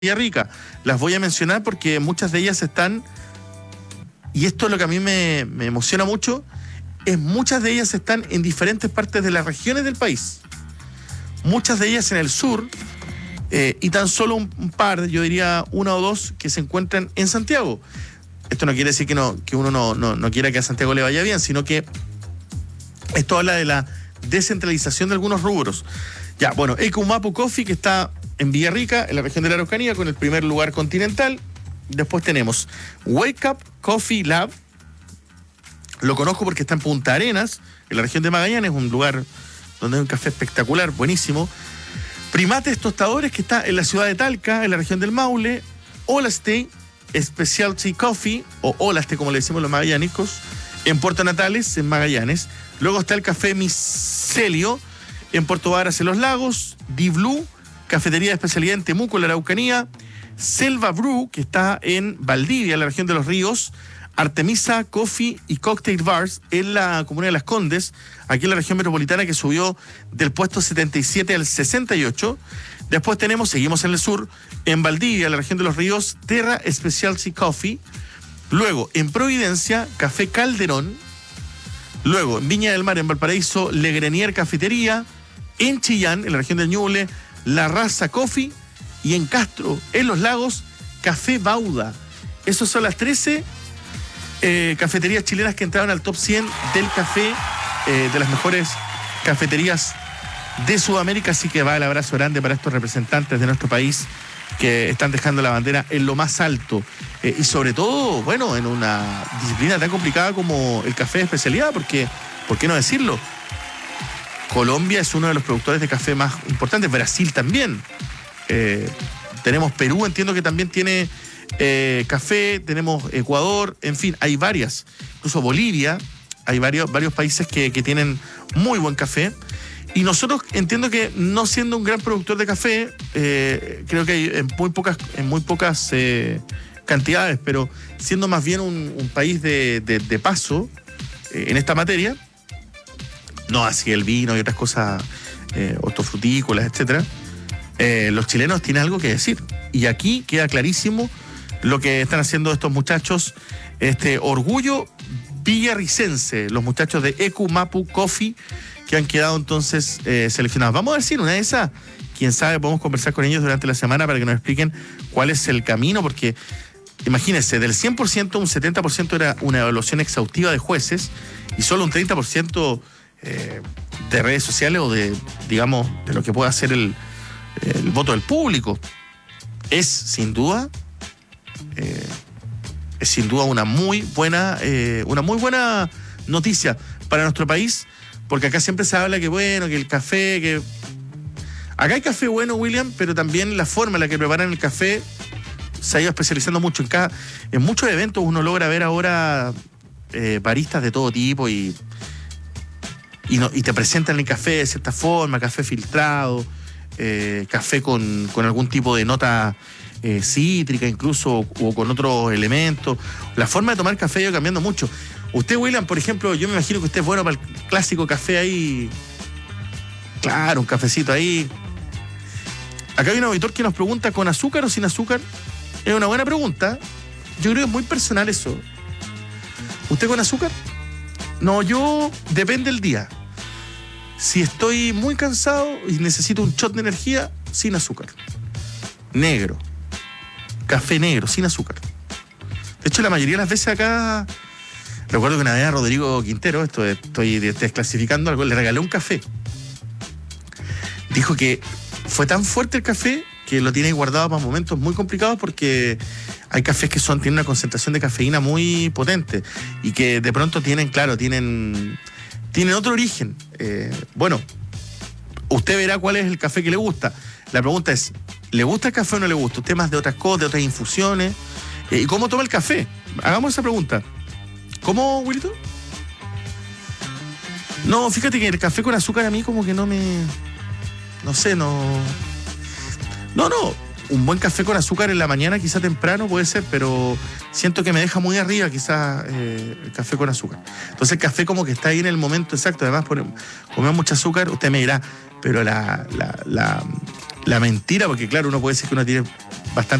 Rica. Las voy a mencionar porque muchas de ellas están, y esto es lo que a mí me emociona mucho, muchas de ellas están en diferentes partes de las regiones del país. Muchas de ellas en el sur, y tan solo un par, yo diría una o dos, que se encuentran en Santiago. Esto no quiere decir que uno no quiera que a Santiago le vaya bien, sino que esto habla de la descentralización de algunos rubros. Ya, bueno, Ecumapu Coffee, que está en Villarrica, en la región de la Araucanía, con el primer lugar continental. Después tenemos Wake Up Coffee Lab. Lo conozco porque está en Punta Arenas, en la región de Magallanes, un lugar donde hay un café espectacular, buenísimo. Primates Tostadores, que está en la ciudad de Talca, en la región del Maule. Olaste Specialty Coffee, o Olaste, como le decimos los magallanicos, en Puerto Natales, en Magallanes. Luego está el Café Micelio, en Puerto Varas, en Los Lagos. Di-Blue, cafetería de especialidad en Temuco, en la Araucanía. Selva Brew, que está en Valdivia, en la región de Los Ríos. Artemisa Coffee y Cocktail Bars, en la comuna de Las Condes, aquí en la región metropolitana, que subió del puesto 77 al 68. Después seguimos en el sur, en Valdivia, en la región de Los Ríos, Terra Specialty Coffee. Luego, en Providencia, Café Calderón. Luego, en Viña del Mar, en Valparaíso, Le Grenier Cafetería. En Chillán, en la región del Ñuble, La Raza Coffee. Y en Castro, en Los Lagos, Café Bauda. Esas son las 13 cafeterías chilenas que entraron al top 100 del café, de las mejores cafeterías de Sudamérica. Así que va el abrazo grande para estos representantes de nuestro país que están dejando la bandera en lo más alto, y sobre todo, bueno, en una disciplina tan complicada como el café de especialidad, porque, ¿por qué no decirlo? Colombia es uno de los productores de café más importantes, Brasil también. Tenemos Perú, entiendo que también tiene café, tenemos Ecuador, en fin, hay varias, incluso Bolivia, hay varios países que tienen muy buen café. Y nosotros, entiendo que no siendo un gran productor de café, creo que hay en muy pocas cantidades, pero siendo más bien un país de paso en esta materia, no así el vino y otras cosas hortofrutícolas, etcétera, los chilenos tienen algo que decir. Y aquí queda clarísimo lo que están haciendo estos muchachos, orgullo villarricense, los muchachos de Ecumapu Coffee, que han quedado entonces seleccionados. Vamos a ver si en una de esas, quién sabe, podemos conversar con ellos durante la semana para que nos expliquen cuál es el camino, porque imagínense, del 100%, un 70% era una evaluación exhaustiva de jueces y solo un 30% de redes sociales o de lo que pueda hacer el voto del público. Es sin duda una muy buena noticia para nuestro país, porque acá siempre se habla que el café, acá hay café bueno, William, pero también la forma en la que preparan el café se ha ido especializando mucho. En muchos eventos uno logra ver ahora baristas de todo tipo y te presentan el café de cierta forma, café filtrado, café con algún tipo de nota cítrica incluso, o con otros elementos. La forma de tomar café ha ido cambiando mucho. Usted, William, por ejemplo, yo me imagino que usted es bueno para el clásico café ahí. Claro, un cafecito ahí. Acá hay un auditor que nos pregunta, ¿con azúcar o sin azúcar? Es una buena pregunta. Yo creo que es muy personal eso. ¿Usted con azúcar? No, yo depende del día. Si estoy muy cansado y necesito un shot de energía, sin azúcar. Negro. Café negro, sin azúcar. De hecho, la mayoría de las veces acá, recuerdo que una vez a Rodrigo Quintero, estoy desclasificando algo, le regalé un café. Dijo que fue tan fuerte el café que lo tiene guardado para momentos muy complicados, porque hay cafés que tienen una concentración de cafeína muy potente y que de pronto tienen otro origen. Bueno, usted verá cuál es el café que le gusta. La pregunta es, ¿le gusta el café o no le gusta? ¿Usted más de otras cosas, de otras infusiones? ¿Y cómo toma el café? Hagamos esa pregunta. ¿Cómo, Wilito? No, fíjate que el café con azúcar a mí como que no me... No sé, no... No, un buen café con azúcar en la mañana, quizá temprano puede ser, pero siento que me deja muy arriba quizá el café con azúcar. Entonces el café como que está ahí en el momento exacto. Además, comer mucho azúcar, usted me dirá, pero la mentira, porque claro, uno puede decir que uno tiene bastante